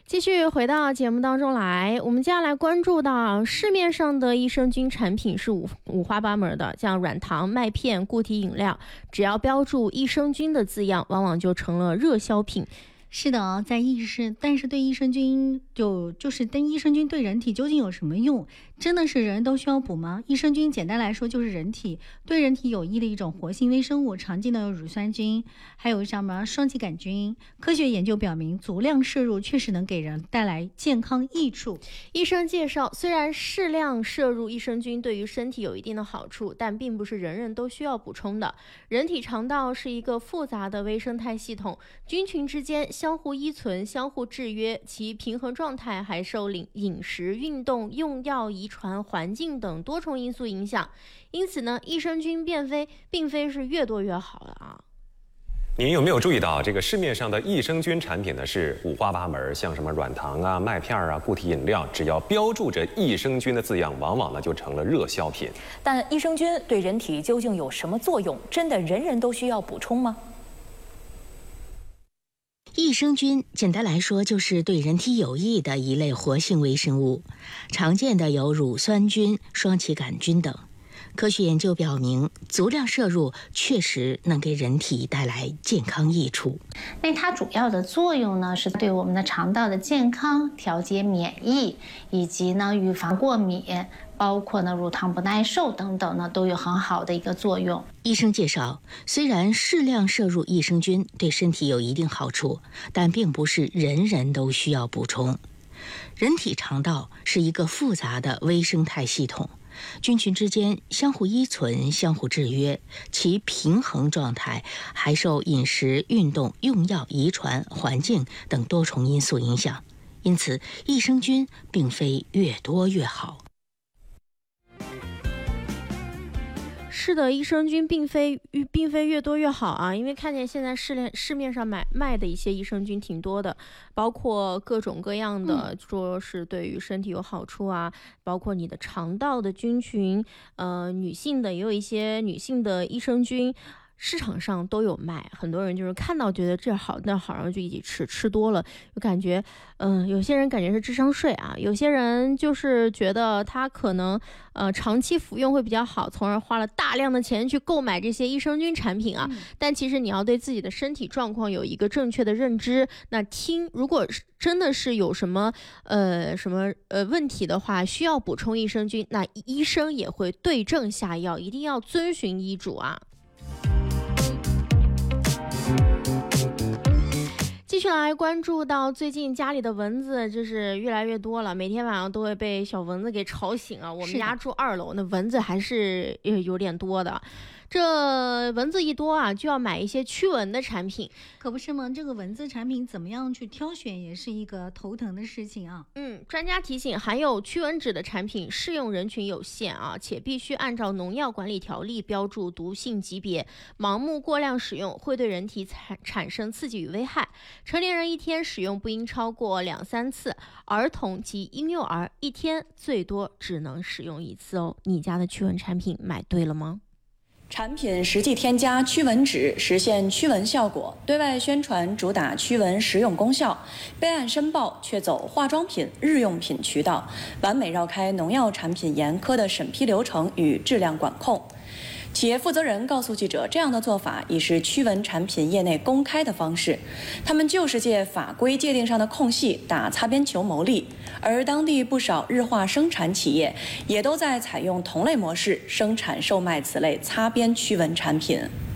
继续回到节目当中来，我们接下来关注到市面上的益生菌产品是五花八门的，像软糖、麦片、固体饮料，只要标注益生菌的字样，往往就成了热销品。 是的，但是对益生菌益生菌对人体究竟有什么用？真的是人人都需要补吗？益生菌简单来说就是对人体有益的一种活性微生物，常见的有乳酸菌，还有什么双歧杆菌。科学研究表明，足量摄入确实能给人带来健康益处。 医生介绍，虽然适量摄入益生菌对于身体有一定的好处，但并不是人人都需要补充的。人体肠道是一个复杂的微生态系统，菌群之间相互依存、相互制约，其平衡状态还受饮食、运动、用药、遗传、环境等多重因素影响。因此呢，益生菌并非是越多越好的啊。 您有没有注意到，这个市面上的益生菌产品呢是五花八门，像什么软糖啊、麦片啊、固体饮料，只要标注着益生菌的字样，往往呢就成了热销品。 但益生菌对人体究竟有什么作用？真的人人都需要补充吗？ 益生菌简单来说就是对人体有益的一类活性微生物，常见的有乳酸菌、双歧杆菌等。科学研究表明，足量摄入确实能给人体带来健康益处。 那它主要的作用呢，是对我们的肠道的健康、调节免疫，以及呢预防过敏，包括呢乳糖不耐受等等呢，都有很好的一个作用。 医生介绍，虽然适量摄入益生菌对身体有一定好处，但并不是人人都需要补充。人体肠道是一个复杂的微生态系统，菌群之间相互依存、相互制约，其平衡状态还受饮食、运动、用药、遗传、环境等多重因素影响。因此，益生菌并非越多越好。 是的，益生菌并非越多越好啊，因为看见现在市面上卖的一些益生菌挺多的，包括各种各样的，说是对于身体有好处啊，包括你的肠道的菌群，女性的也有一些女性的益生菌。市场上都有卖，很多人就是看到觉得这好那好，然后就一起吃多了，就感觉有些人感觉是智商税啊，有些人就是觉得他可能长期服用会比较好，从而花了大量的钱去购买这些益生菌产品啊。但其实你要对自己的身体状况有一个正确的认知，那如果真的是有什么问题的话，需要补充益生菌，那医生也会对症下药，一定要遵循医嘱啊。继续来关注到最近家里的蚊子就是越来越多了，每天晚上都会被小蚊子给吵醒啊。我们家住2楼，那蚊子还是有点多的。这蚊子一多啊，就要买一些驱蚊的产品， 可不是吗？这个蚊子产品怎么样去挑选，也是一个头疼的事情啊。 专家提醒，含有驱蚊酯的产品适用人群有限啊，且必须按照农药管理条例标注毒性级别，盲目过量使用会对人体产生刺激与危害。成年人一天使用不应超过2-3次，儿童及婴幼儿一天最多只能使用1次哦。你家的驱蚊产品买对了吗？ 产品实际添加驱蚊酯，实现驱蚊效果，对外宣传主打驱蚊实用功效，备案申报却走化妆品、日用品渠道，完美绕开农药产品严苛的审批流程与质量管控。企业负责人告诉记者，这样的做法已是驱蚊产品业内公开的方式，他们就是借法规界定上的空隙打擦边球牟利，而当地不少日化生产企业也都在采用同类模式生产售卖此类擦边驱蚊产品。